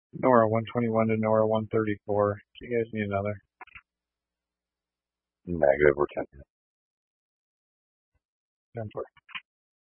Nora 121 to Nora 134. Do you guys need another? Negative, we're 10. 10-4.